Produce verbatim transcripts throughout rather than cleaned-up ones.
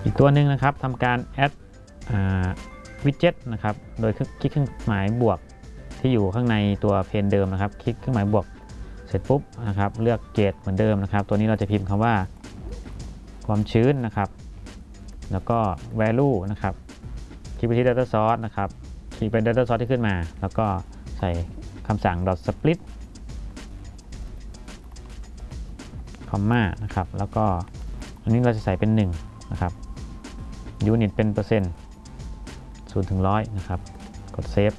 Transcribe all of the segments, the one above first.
อีกตัวหนึ่งนะครับทำการ add widget นะครับโดยคลิกเครื่องหมายบวกที่อยู่ข้างในตัวเพนเดิมนะครับคลิกเครื่องหมายบวกเสร็จปุ๊บนะครับเลือกเกรดเหมือนเดิมนะครับตัวนี้เราจะพิมพ์คำว่าความชื้นนะครับแล้วก็ value นะครับคลิกไปที่ data source นะครับคลิกไป data source ที่ขึ้นมาแล้วก็ใส่คำสั่ง dot split คอมมานะครับแล้วก็อันนี้เราจะใส่เป็นหนึ่งนะครับยูนิตเป็นเปอร์เซ็นต์ศูนย์ถึงร้อยนะครับกดเซฟ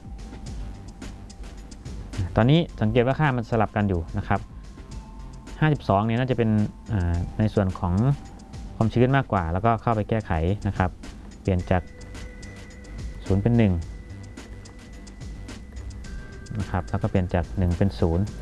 ตอนนี้สังเกตว่าค่ามันสลับกันอยู่นะครับห้าสิบสองเนี่ยน่าจะเป็นในส่วนของความชื้นมากกว่าแล้วก็เข้าไปแก้ไขนะครับเปลี่ยนจากศูนย์เป็นหนึ่งนะครับแล้วก็เปลี่ยนจากหนึ่งเป็นศูนย์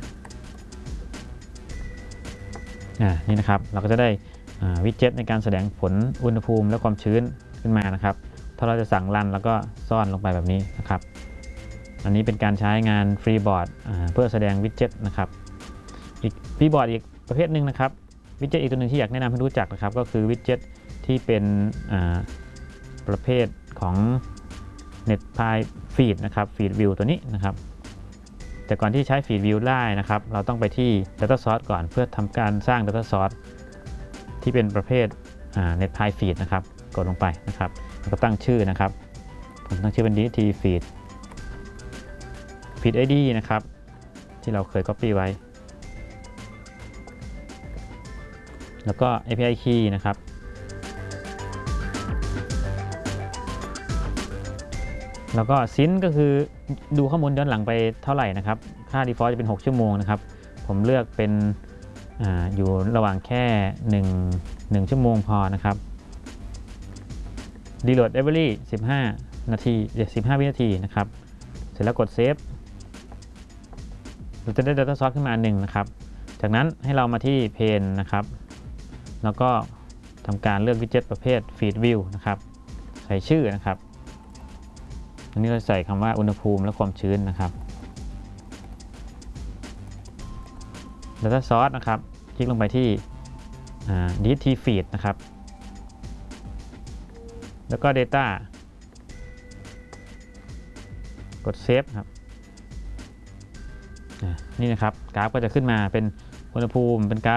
อ่านี่นะครับเราก็จะได้วิดเจ็ตในการแสดงผลอุณหภูมิและความชื้นขึ้นมานะครับถ้าเราจะสั่งรันแล้วก็ซ่อนลงไปแบบนี้นะครับอันนี้เป็นการใช้งานฟรีบอร์ดเพื่อแสดงวิดเจ็ตนะครับอีกฟรีบอร์ดอีกประเภทหนึ่งนะครับวิดเจ็ตอีกตัวหนึ่งที่อยากแนะนำให้รู้จักนะครับก็คือวิดเจ็ตที่เป็นประเภทของ NetPy Feed นะครับ Feed View ตัวนี้นะครับแต่ก่อนที่ใช้ Feed View ได้นะครับเราต้องไปที่ Data Source ก่อนเพื่อทำการสร้าง Data Source ที่เป็นประเภท NetPy Feed นะครับกดลงไปนะครับแล้วก็ตั้งชื่อนะครับผมตั้งชื่อเป็น ดี ที Feed Feed ไอ ดี นะครับที่เราเคย Copy ไว้แล้วก็ เอ พี ไอ Key นะครับแล้วก็ซินก็คือดูข้อมูลย้อนหลังไปเท่าไหร่นะครับค่า default จะเป็นหกชั่วโมงนะครับผมเลือกเป็น อ, อยู่ระหว่างแค่หนึ่ง หนึ่งชั่วโมงพอนะครับ reload every สิบห้านาทีสิบห้าวินาทีนะครับเสร็จแล้วกดเซฟเราจะได้ data source ขึ้นมาหนึ่งนะครับจากนั้นให้เรามาที่เพนนะครับแล้วก็ทำการเลือก widget ประเภท feed view นะครับใส่ชื่อนะครับอันนี้เราใส่คำว่าอุณหภูมิและความชื้นนะครับ data source นะครับคลิกลงไปที่ ดี ที feed นะครับแล้วก็ data กดเซฟครับนี่นะครับกราฟก็จะขึ้นมาเป็นอุณหภูมิเป็นกราฟ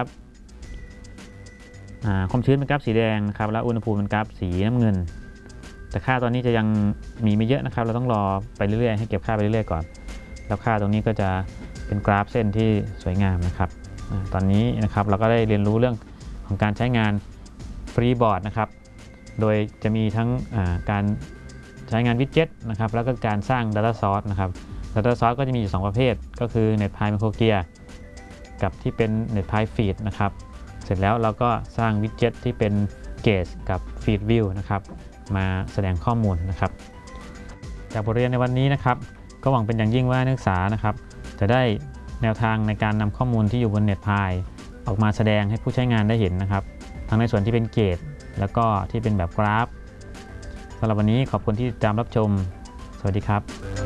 ความชื้นเป็นกราฟสีแดงนะครับแล้วอุณหภูมิเป็นกราฟสีน้ำเงินแต่ค่าตอนนี้จะยังมีไม่เยอะนะครับเราต้องรอไปเรื่อยๆให้เก็บค่าไปเรื่อยๆก่อนแล้วค่าตรงนี้ก็จะเป็นกราฟเส้นที่สวยงามนะครับตอนนี้นะครับเราก็ได้เรียนรู้เรื่องของการใช้งานฟรีบอร์ดนะครับโดยจะมีทั้งการใช้งานวิดเจ็ตนะครับแล้วก็การสร้าง Data Source นะครับ Data Source ก็จะมีอยู่สองประเภทก็คือ NetPy Microgear กับที่เป็น NetPy Feed นะครับเสร็จแล้วเราก็สร้างวิดเจ็ตที่เป็น Gauge กับ Feed View นะครับมาแสดงข้อมูลนะครับจากบทเรียนในวันนี้นะครับก็หวังเป็นอย่างยิ่งว่านักศึกษานะครับจะได้แนวทางในการนำข้อมูลที่อยู่บน NetPy ออกมาแสดงให้ผู้ใช้งานได้เห็นนะครับทั้งในส่วนที่เป็นเกรดแล้วก็ที่เป็นแบบกราฟสำหรับวันนี้ขอบคุณที่ติดตามรับชมสวัสดีครับ